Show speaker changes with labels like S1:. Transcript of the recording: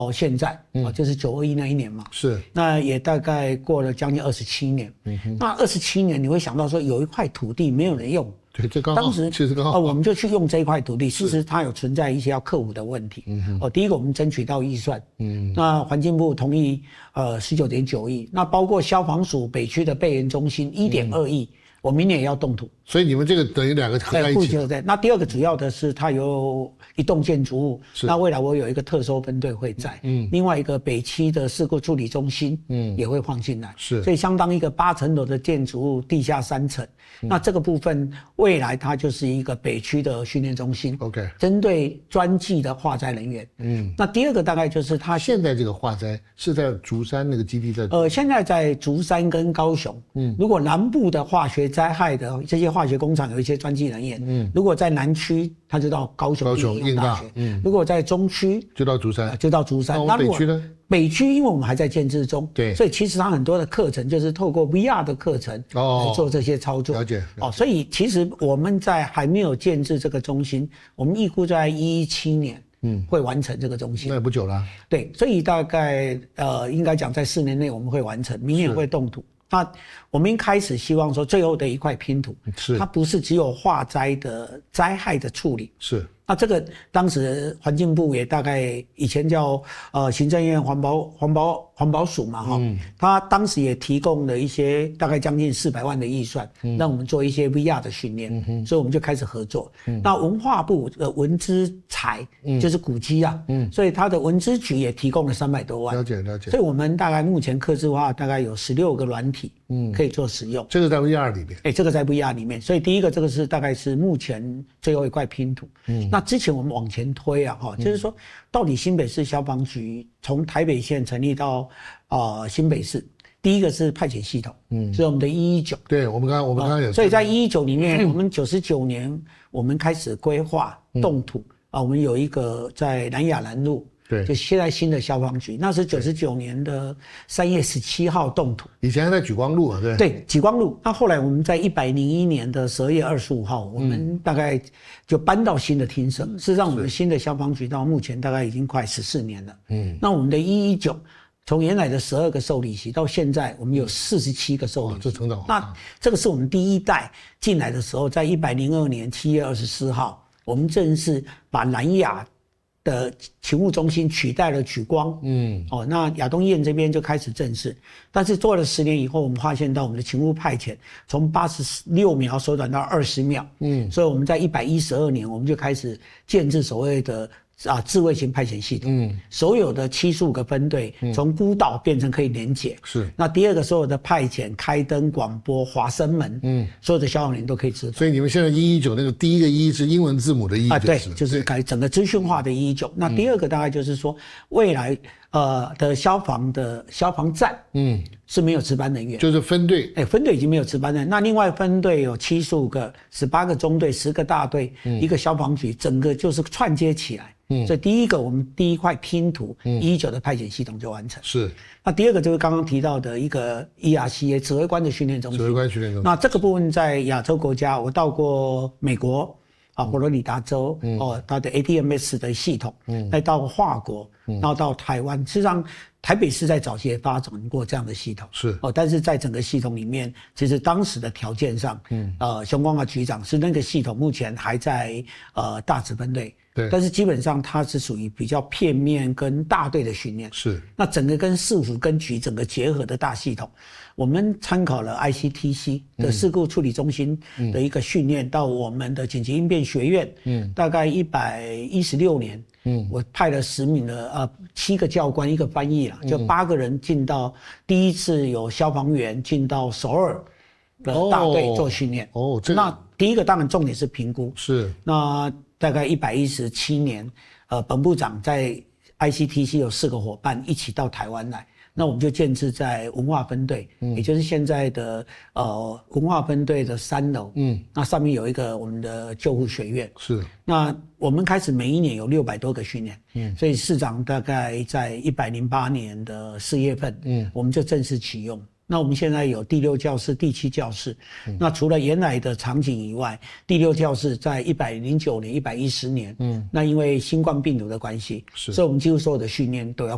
S1: 现在就是921那一年嘛，
S2: 是，
S1: 那也大概过了将近27年。那27年你会想到说有一块土地没有人用。
S2: 对，这刚好，
S1: 当时
S2: 其实刚好，
S1: 我们就去用这一块土地，事实它有存在一些要克服的问题。第一个我们争取到预算，那环境部同意19.9亿，那包括消防署北区的备援中心1.2亿，我明年也要动土。
S2: 所以你们这个等于两个合在一起。
S1: 对，那第二个主要的是它有一栋建筑物，那未来我有一个特搜分队会在，另外一个北区的事故处理中心，也会放进来，
S2: 是，
S1: 所以相当一个8层楼的建筑物，地下3层，那这个部分未来它就是一个北区的训练中心
S2: ，OK，
S1: 针对专技的化灾人员，那第二个大概就是它
S2: 现在这个化灾是在竹山那个基地在，
S1: 现在在竹山跟高雄，如果南部的化学灾害的这些化学工厂有一些专技人员，如果在南区，他就到高雄应大学，如果在中区
S2: 就到竹山，
S1: 那
S2: 北区呢？
S1: 北区因为我们还在建制中，
S2: 对，
S1: 所以其实它很多的课程就是透过 VR 的课程来做这些操作。
S2: 了解。
S1: 所以其实我们在还没有建制这个中心，我们预估在2017年。会完成这个中心，
S2: 那也不久了。
S1: 对，所以大概应该讲在4年内我们会完成，明年会动土。那我们一开始希望说最后的一块拼图，它不是只有化灾的灾害的处理，
S2: 是。
S1: 那这个当时环境部也大概以前叫行政院环保署嘛他当时也提供了一些大概将近400万的预算，让我们做一些 VR 的训练，所以我们就开始合作。那文化部的文资财就是古迹啊，所以他的文资局也提供了300多万。
S2: 了解。
S1: 所以我们大概目前客制化大概有16个软体，可以做使用。
S2: 这个在 VR 里面，
S1: 这个在 VR 里面，所以第一个这个是大概是目前最后一块拼图。那之前我们往前推啊，就是说，到底新北市消防局从台北县成立到新北市，第一个是派遣系统，是我们的119。
S2: 对，我们刚刚有。
S1: 所以在119里面，我们99年我们开始规划动土我们有一个在南雅南路。对，就现在新的消防局，那是99年的3月17号动土，
S2: 以前还在莒光路对。
S1: 对，莒光路。那后来我们在101年的12月25号，我们大概就搬到新的厅舍。事实上，我们新的消防局到目前大概已经快14年了。那我们的119从原来的12个受理席到现在，我们有47个受理席。
S2: 这成长。
S1: 那这个是我们第一代进来的时候，在102年7月24号，我们正式把南雅的勤务中心取代了莒光，那亚东医院这边就开始正式，但是做了10年以后，我们发现到我们的勤务派遣从86秒缩短到20秒，所以我们在112年我们就开始建制所谓的智慧型派遣系统，所有的75个分队从孤岛变成可以连结，
S2: 是。
S1: 那第二个所有的派遣、开灯、广播、滑升门，所有的消防员都可以知道。
S2: 所以你们现在119那个第一个1是英文字母的1，
S1: 对，就是改整个资讯化的119。那第二个大概就是说，未来的消防站，是没有值班人员，
S2: 就是分队，
S1: 分队已经没有值班人员。那另外分队有75个、18个中队、10个大队，一个消防局，整个就是串接起来。所以第一个我们第一块拼图119的派遣系统就完成。
S2: 是。
S1: 那第二个就是刚刚提到的一个 ERCA 指挥官的训练中心。
S2: 指挥官训练中心。
S1: 那这个部分在亚洲国家，我到过美国佛罗里达州，它的 ATMS 的系统，再到法国，然后到台湾。事实上，台北市在早期也发展过这样的系统，
S2: 是
S1: 但是在整个系统里面，其实当时的条件上，熊光华局长是那个系统目前还在大指分队。
S2: 对，
S1: 但是基本上它是属于比较片面跟大队的训练，
S2: 是。
S1: 那整个跟市府跟局整个结合的大系统，我们参考了 ICTC 的事故处理中心的一个训练，到我们的紧急应变学院，大概116年，我派了10名的7个教官1个翻译啦，就8个人进到第一次有消防员进到首尔的大队做训练。那第一个当然重点是评估，
S2: 是。
S1: 那大概117年，本部长在 ICTC 有4个伙伴一起到台湾来，那我们就建制在文化分队，也就是现在的文化分队的3楼，那上面有一个我们的救护学院，
S2: 是。
S1: 那我们开始每一年有600多个训练，所以市长大概在108年的4月份，我们就正式启用。那我们现在有第6教室、第7教室，那除了原来的场景以外，第6教室在109年、110年，那因为新冠病毒的关系，所以我们几乎所有的训练都要